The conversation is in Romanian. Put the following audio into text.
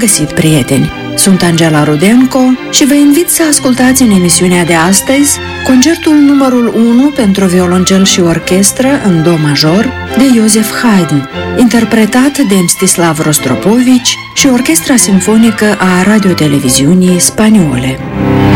găsit, prieteni! Sunt Angela Rudenko și vă invit să ascultați în emisiunea de astăzi concertul numărul 1 pentru violoncel și orchestră în do major de Joseph Haydn, interpretat de Mstislav Rostropovich și Orchestra Simfonică a Radioteleviziunii Spaniole.